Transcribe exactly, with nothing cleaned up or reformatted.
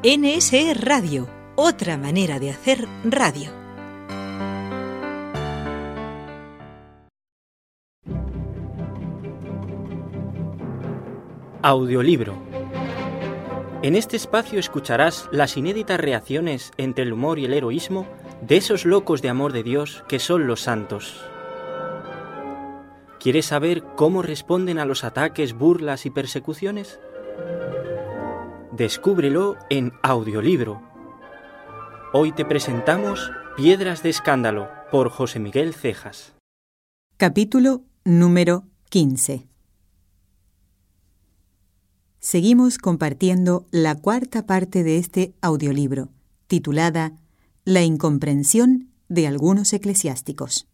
N S E Radio, otra manera de hacer radio. Audiolibro. En este espacio escucharás las inéditas reacciones entre el humor y el heroísmo de esos locos de amor de Dios que son los santos. ¿Quieres saber cómo responden a los ataques, burlas y persecuciones? Descúbrelo en Audiolibro. Hoy te presentamos Piedras de Escándalo por José Miguel Cejas. Capítulo número quince. Seguimos compartiendo la cuarta parte de este audiolibro, titulada La incomprensión de algunos eclesiásticos.